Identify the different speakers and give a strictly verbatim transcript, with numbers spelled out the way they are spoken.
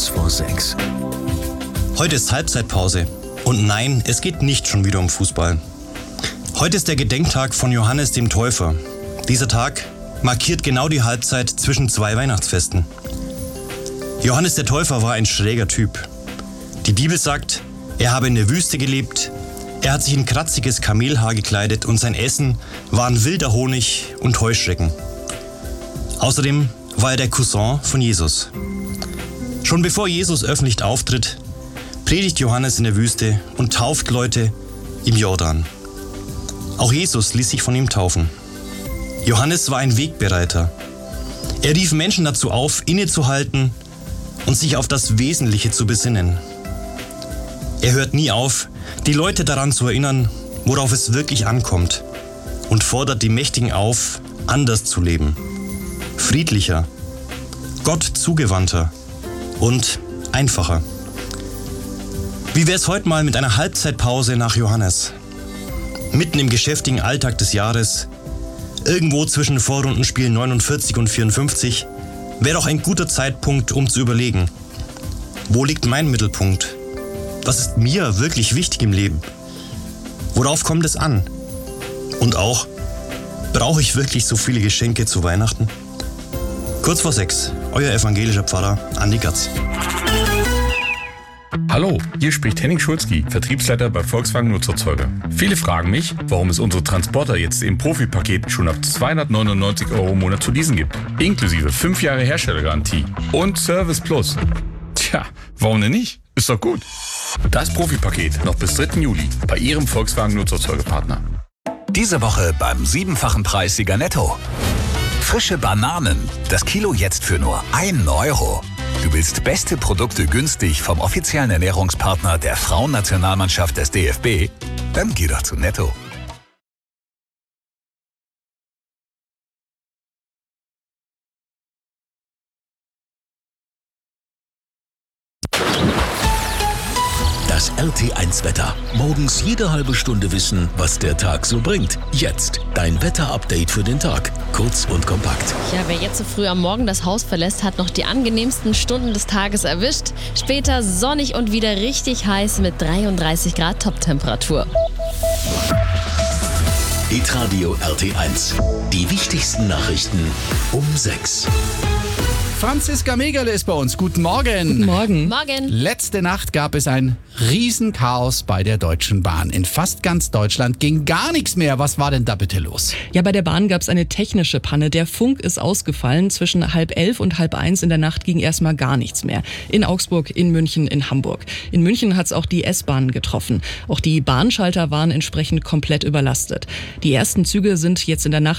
Speaker 1: Kurz vor sechs.
Speaker 2: Heute ist Halbzeitpause. Und nein, es geht nicht schon wieder um Fußball. Heute ist der Gedenktag von Johannes dem Täufer. Dieser Tag markiert genau die Halbzeit zwischen zwei Weihnachtsfesten. Johannes der Täufer war ein schräger Typ. Die Bibel sagt, er habe in der Wüste gelebt, er hat sich in kratziges Kamelhaar gekleidet und sein Essen waren wilder Honig und Heuschrecken. Außerdem war er der Cousin von Jesus. Schon bevor Jesus öffentlich auftritt, predigt Johannes in der Wüste und tauft Leute im Jordan. Auch Jesus ließ sich von ihm taufen. Johannes war ein Wegbereiter. Er rief Menschen dazu auf, innezuhalten und sich auf das Wesentliche zu besinnen. Er hört nie auf, die Leute daran zu erinnern, worauf es wirklich ankommt, und fordert die Mächtigen auf, anders zu leben. Friedlicher, Gott zugewandter und einfacher. Wie wäre es heute mal mit einer Halbzeitpause nach Johannes? Mitten im geschäftigen Alltag des Jahres, irgendwo zwischen Vorrundenspielen neunundvierzig und vierundfünfzig, wäre doch ein guter Zeitpunkt, um zu überlegen, wo liegt mein Mittelpunkt? Was ist mir wirklich wichtig im Leben? Worauf kommt es an? Und auch, brauche ich wirklich so viele Geschenke zu Weihnachten? Kurz vor sechs, euer evangelischer Pfarrer Andi Gatz.
Speaker 3: Hallo, hier spricht Henning Schulzki, Vertriebsleiter bei Volkswagen Nutzerzeuger. Viele fragen mich, warum es unsere Transporter jetzt im Profipaket schon ab zweihundertneunundneunzig Euro im Monat zu leasen gibt. Inklusive fünf Jahre Herstellergarantie und Service Plus. Tja, warum denn nicht? Ist doch gut. Das Profipaket noch bis dritten Juli bei Ihrem Volkswagen Nutzerzeugerpartner.
Speaker 1: Diese Woche beim siebenfachen Preissieger Netto. Frische Bananen, das Kilo jetzt für nur einen Euro. Du willst beste Produkte günstig vom offiziellen Ernährungspartner der Frauennationalmannschaft des D F B? Dann geh doch zu Netto. Das R T eins Wetter. Morgens jede halbe Stunde wissen, was der Tag so bringt. Jetzt dein Wetter-Update für den Tag. Kurz und kompakt.
Speaker 4: Ja, wer jetzt so früh am Morgen das Haus verlässt, hat noch die angenehmsten Stunden des Tages erwischt. Später sonnig und wieder richtig heiß mit dreiunddreißig Grad Toptemperatur.
Speaker 1: Hitradio R T eins. Die wichtigsten Nachrichten um sechs.
Speaker 5: Franziska Megerle ist bei uns. Guten Morgen.
Speaker 6: Guten Morgen.
Speaker 4: Morgen.
Speaker 5: Letzte Nacht gab es ein Riesenchaos bei der Deutschen Bahn. In fast ganz Deutschland ging gar nichts mehr. Was war denn da bitte los?
Speaker 6: Ja, bei der Bahn gab es eine technische Panne. Der Funk ist ausgefallen. Zwischen halb elf und halb eins in der Nacht ging erstmal gar nichts mehr. In Augsburg, in München, in Hamburg. In München hat es auch die S-Bahn getroffen. Auch die Bahnschalter waren entsprechend komplett überlastet. Die ersten Züge sind jetzt in der Nacht